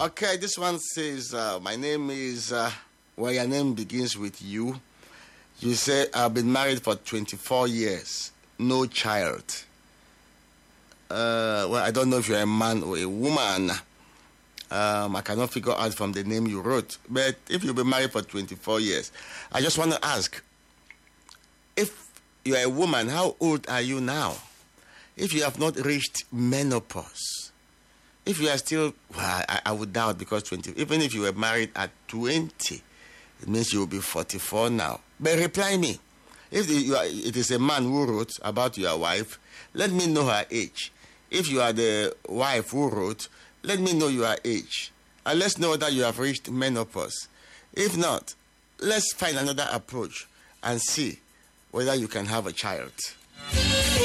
Okay, this one says, my name is, well, your name begins with U. You say, I've been married for 24 years, no child. Well, I don't know if you're a man or a woman. I cannot figure out from the name you wrote. But if you've been married for 24 years, I just want to ask, if you're a woman, how old are you now? If you have not reached menopause, if you are still, well, I would doubt, because 20, even if you were married at 20, it means you will be 44 now. But reply me. If it is a man who wrote about your wife, let me know her age. If you are the wife who wrote, let me know your age. And let's know that you have reached menopause. If not, let's find another approach and see whether you can have a child.